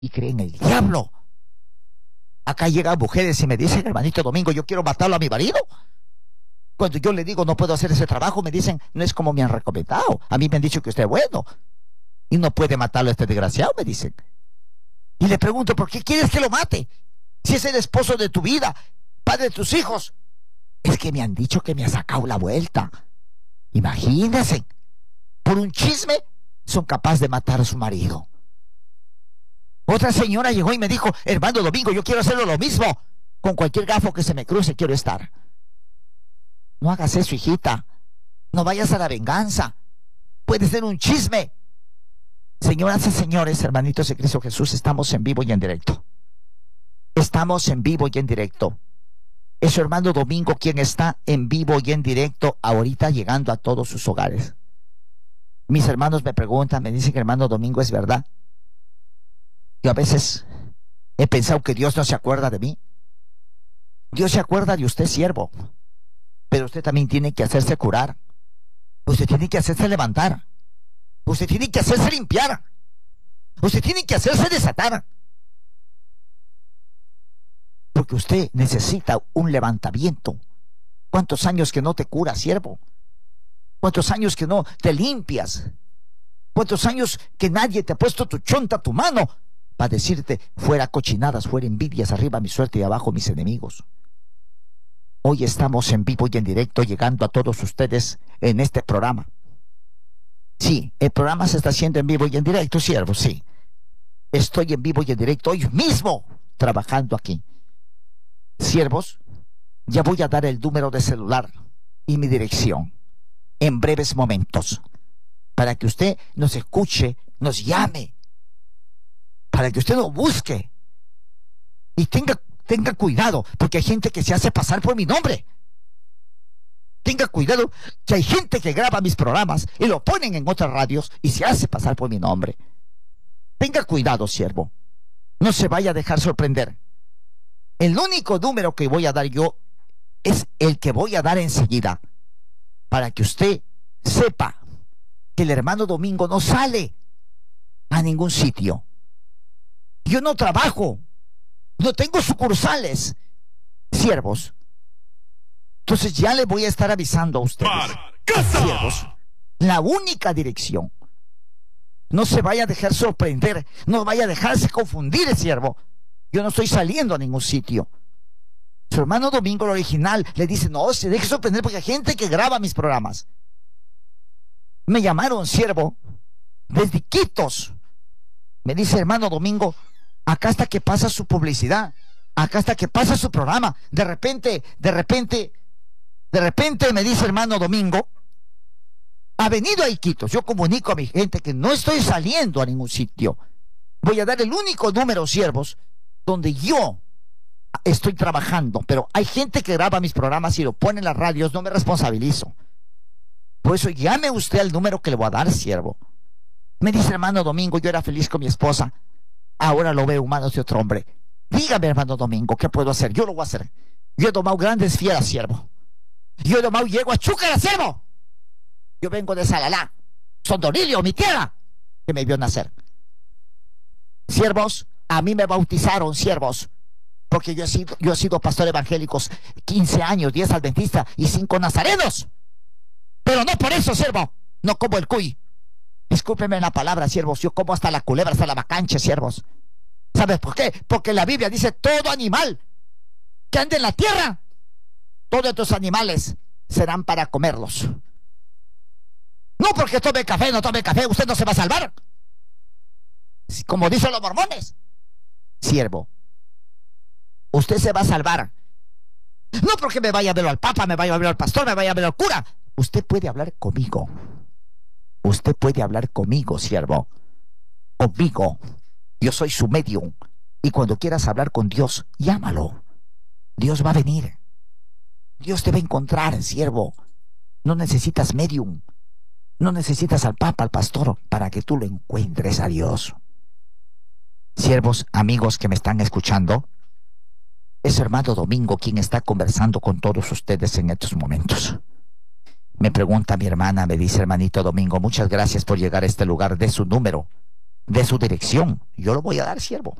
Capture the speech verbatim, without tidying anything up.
y creen en el diablo. Acá llegan mujeres y me dicen, hermanito Domingo, yo quiero matarlo a mi marido. Cuando yo le digo no puedo hacer ese trabajo, me dicen, no es como me han recomendado. A mí me han dicho que usted es bueno y no puede matarlo a este desgraciado, me dicen. Y le pregunto, ¿por qué quieres que lo mate? Si es el esposo de tu vida, padre de tus hijos. Es que me han dicho que me ha sacado la vuelta. Imagínense, por un chisme son capaces de matar a su marido. Otra señora llegó y me dijo, hermano Domingo, yo quiero hacerlo lo mismo. Con cualquier gafo que se me cruce quiero estar. No hagas eso, hijita. No vayas a la venganza. Puede ser un chisme. Señoras y señores, hermanitos de Cristo Jesús, estamos en vivo y en directo. Estamos en vivo y en directo. Es su hermano Domingo quien está en vivo y en directo ahorita llegando a todos sus hogares. Mis hermanos me preguntan, me dicen que hermano Domingo, ¿es verdad? Yo a veces he pensado que Dios no se acuerda de mí. Dios se acuerda de usted, siervo. Pero usted también tiene que hacerse curar. Usted tiene que hacerse levantar. Usted tiene que hacerse limpiar. Usted tiene que hacerse desatar. Porque usted necesita un levantamiento. ¿Cuántos años que no te curas, siervo? ¿Cuántos años que no te limpias? ¿Cuántos años que nadie te ha puesto tu chonta, tu mano, para decirte, fuera cochinadas, fuera envidias, arriba mi suerte y abajo mis enemigos? Hoy estamos en vivo y en directo llegando a todos ustedes en este programa. Sí, el programa se está haciendo en vivo y en directo, siervo, sí. Estoy en vivo y en directo hoy mismo trabajando aquí. Siervos, ya voy a dar el número de celular y mi dirección en breves momentos para que usted nos escuche, nos llame, para que usted nos busque y tenga, tenga cuidado, porque hay gente que se hace pasar por mi nombre. Tenga cuidado, que hay gente que graba mis programas y lo ponen en otras radios y se hace pasar por mi nombre. Tenga cuidado, siervo. No se vaya a dejar sorprender. El único número que voy a dar yo es el que voy a dar enseguida, para que usted sepa que el hermano Domingo no sale a ningún sitio. Yo no trabajo, no tengo sucursales, siervos. Entonces ya le voy a estar avisando a ustedes, siervos, la única dirección. No se vaya a dejar sorprender, no vaya a dejarse confundir, siervo. Yo no estoy saliendo a ningún sitio. Su hermano Domingo, el original, le dice, no, se deje sorprender porque hay gente que graba mis programas. Me llamaron, siervo, desde Iquitos. Me dice, hermano Domingo, acá está que pasa su publicidad, acá está que pasa su programa. De repente, de repente, de repente me dice, hermano Domingo, ha venido a Iquitos. Yo comunico a mi gente que no estoy saliendo a ningún sitio. Voy a dar el único número, siervos, donde yo estoy trabajando, pero hay gente que graba mis programas y lo pone en las radios, no me responsabilizo. Por eso llame usted al número que le voy a dar, siervo. Me dice, hermano Domingo, yo era feliz con mi esposa, ahora lo veo en manos de otro hombre. Dígame, hermano Domingo, ¿qué puedo hacer? Yo lo voy a hacer. Yo he tomado grandes fieras, siervo. Yo he tomado yegua chúcara, siervo. Yo vengo de Salalá, Sondorilio, mi tierra, que me vio nacer. Siervos, a mí me bautizaron, siervos, porque yo he sido, yo he sido pastor evangélico quince años, diez adventistas y cinco nazarenos. Pero no por eso, siervo, no como el cuy. Discúlpeme la palabra, siervos, yo como hasta la culebra, hasta la bacanche, siervos. ¿Sabes por qué? Porque la Biblia dice, todo animal que ande en la tierra, todos estos animales serán para comerlos. No porque tome café, no tome café, usted no se va a salvar. Como dicen los mormones. Siervo, usted se va a salvar. No porque me vaya a ver al papa, me vaya a ver al pastor, me vaya a ver al cura. Usted puede hablar conmigo. Usted puede hablar conmigo, siervo. Conmigo. Yo soy su medium. Y cuando quieras hablar con Dios, llámalo. Dios va a venir. Dios te va a encontrar, siervo. No necesitas medium. No necesitas al papa, al pastor, para que tú lo encuentres a Dios. Siervos, amigos que me están escuchando, es hermano Domingo quien está conversando con todos ustedes en estos momentos. Me pregunta mi hermana, me dice, hermanito Domingo, muchas gracias por llegar a este lugar, de su número. de su dirección. Yo lo voy a dar, siervo.